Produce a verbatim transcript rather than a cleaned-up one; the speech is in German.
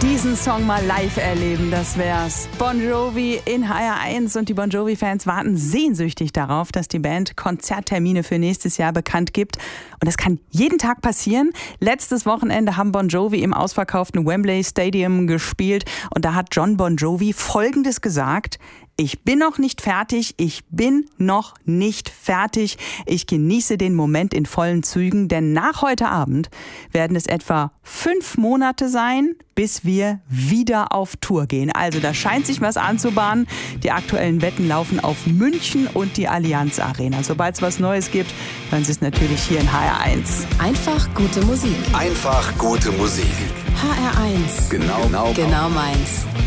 Diesen Song mal live erleben, das wär's. Bon Jovi in H R eins und die Bon Jovi-Fans warten sehnsüchtig darauf, dass die Band Konzerttermine für nächstes Jahr bekannt gibt. Und das kann jeden Tag passieren. Letztes Wochenende haben Bon Jovi im ausverkauften Wembley Stadium gespielt und da hat John Bon Jovi Folgendes gesagt: Ich bin noch nicht fertig, ich bin noch nicht fertig. Ich genieße den Moment in vollen Zügen, denn nach heute Abend werden es etwa fünf Monate sein, bis wir wieder auf Tour gehen. Also da scheint sich was anzubahnen. Die aktuellen Wetten laufen auf München und die Allianz Arena. Sobald es was Neues gibt, hören Sie es natürlich hier in H R eins. Einfach gute Musik. Einfach gute Musik. H R eins. Genau, genau, genau meins.